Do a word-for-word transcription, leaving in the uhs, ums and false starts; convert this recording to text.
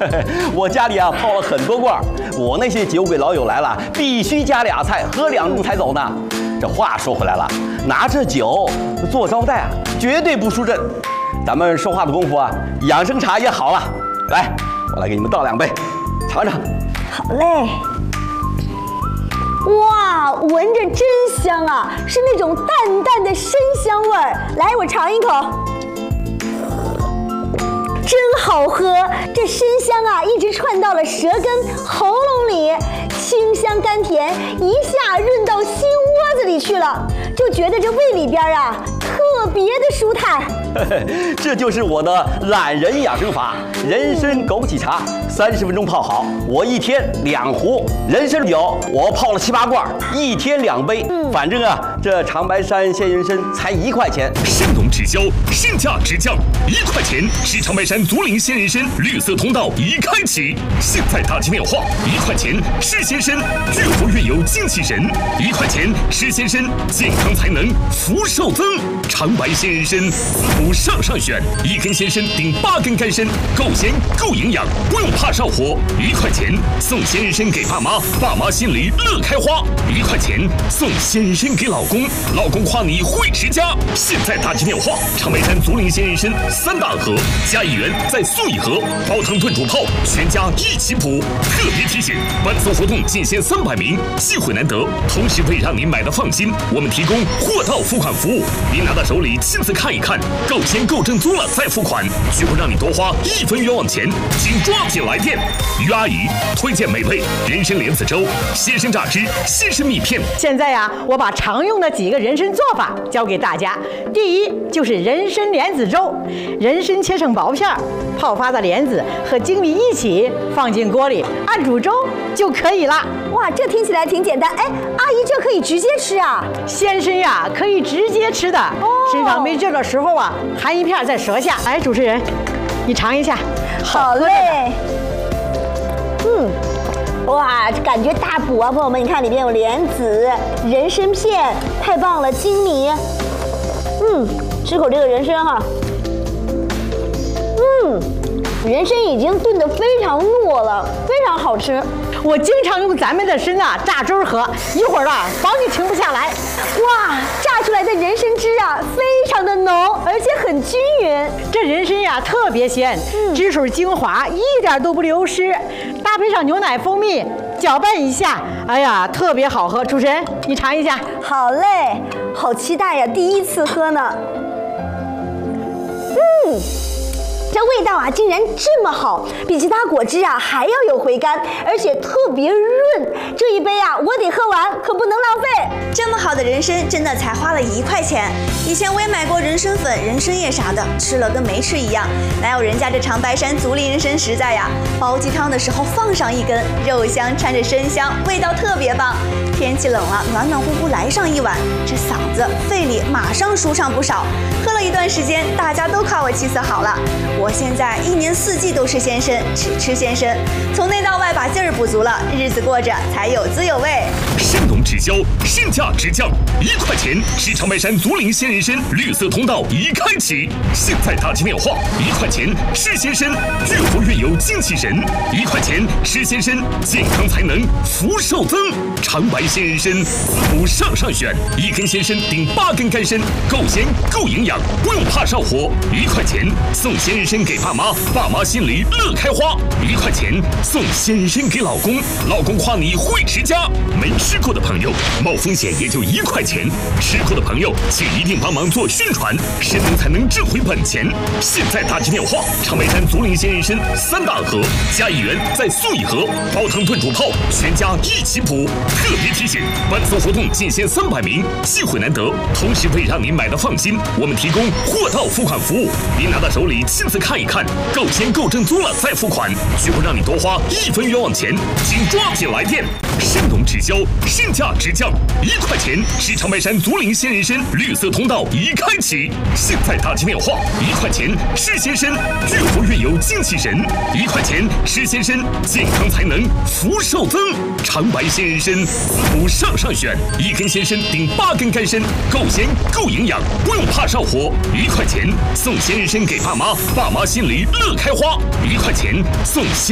我家里啊泡了很多罐，我那些酒鬼老友来了，必须加俩菜，喝两盅才走呢。这话说回来了，拿着酒做招待啊，绝对不输阵。咱们说话的功夫啊，养生茶也好了。来，我来给你们倒两杯，尝尝。 好嘞。哇，闻着真香啊，是那种淡淡的参香味儿。来，我尝一口。真好喝，这参香啊，一直串到了舌根、喉咙里，清香甘甜，一下润到心窝子里去了，就觉得这胃里边啊特别的舒坦。 这就是我的懒人养生法，人参枸杞茶，三十分钟泡好。我一天两壶人参酒，我泡了七八罐，一天两杯。嗯、反正啊，这长白山鲜人参才一块钱。 盛隆直销，身价直降，一块钱是长白山竹林鲜人参绿色通道已开启。现在打起电话，一块钱是鲜参，越活越有精气神。一块钱是鲜参，健康才能福寿增。长白鲜人参，滋补上上选，一根鲜参顶八根干参，够鲜够营养，不用怕上火。一块钱送鲜人参给爸妈，爸妈心里乐开花。一块钱送鲜人参给老公，老公夸你会持家。现在打起电话，长白山竹林鲜人参三大盒加一元再送一盒，煲汤炖煮泡，全家一起补。特别提醒，本次活动仅限三百名，机会难得。同时为让您买的放心，我们提供货到付款服务，您拿到手里亲自看一看，够鲜够正宗了再付款，绝不让你多花一分冤枉钱，请抓紧来电。于阿姨推荐美味人参莲子粥、鲜参榨汁、鲜参蜜片。 现在呀、啊，我把常用的几个人参做法教给大家。第一就是人参莲子粥，人参切成薄片，泡发的莲子和粳米一起放进锅里，按煮粥就可以了。 哇，这听起来挺简单。哎，阿姨，这可以直接吃啊？ 鲜参呀，可以直接吃的。哦、身上没劲的时候啊，含一片在舌下。来，主持人，你尝一下。 好嘞。嗯，哇，感觉大补啊，朋友们，你看里面有莲子、人参片，太棒了，粳米。嗯，吃口这个人参哈。嗯，人参已经炖得非常糯了，非常好吃。 我经常用咱们的参啊榨汁喝，一会儿啊保你停不下来。 哇，榨出来的人参汁啊非常的浓，而且很均匀。 这人参呀特别鲜，嗯、汁水精华一点都不流失，搭配上牛奶蜂蜜，搅拌一下，哎呀特别好喝。主持人，你尝一下。 好嘞，好期待呀，第一次喝呢。嗯。这味道啊，竟然这么好，比其他果汁啊还要有回甘，而且特别润。这一杯啊，我得喝完，可不能浪费。 这么好的人参，真的才花了一块钱。以前我也买过人参粉、人参叶啥的，吃了跟没吃一样。哪有人家这长白山竹林人参实在呀？煲鸡汤的时候放上一根，肉香掺着参香，味道特别棒。天气冷了，暖暖乎乎来上一碗，这嗓子、肺里马上舒畅不少。喝了一段时间，大家都夸我气色好了。我现在一年四季都是鲜参，只吃鲜参，从内到外把劲儿补足了，日子过着才有滋有味。 盛隆直销，身价直降，一块钱是长白山竹林鲜人参绿色通道已开启。现在打起电话，一块钱吃鲜参，越活越有精气神。一块钱吃鲜参，健康才能福寿增。长白鲜人参，滋补上上选，一根鲜参顶八根干参，够鲜够营养，不用怕上火。一块钱送鲜人参给爸妈，爸妈心里乐开花。一块钱送鲜人参给老公，老公夸你会持家。没吃过的朋友，冒风险也就一块钱；吃过的朋友，请一定帮忙做宣传，神农才能挣回本钱。现在打起电话，长白山竹林鲜人参三大盒加一元再送一盒，煲汤炖煮泡，全家一起补。特别提醒，本次活动仅限三百名，机会难得。同时为让您买的放心，我们提供货到付款服务，您拿到手里亲自看一看，够鲜够正宗了再付款，绝不让你多花一分冤枉钱，请抓紧来电。盛隆直销，身价直降，一块钱是长白山竹林鲜人参绿色通道已开启。现在打起电话，一块钱吃鲜参，越活越有精气神。一块钱吃鲜参，健康才能福寿增。长白鲜人参，滋补上上选，一根鲜参顶八根干参，够鲜够营养，不用怕上火。一块钱送鲜人参给爸妈，爸妈心里乐开花。一块钱送鲜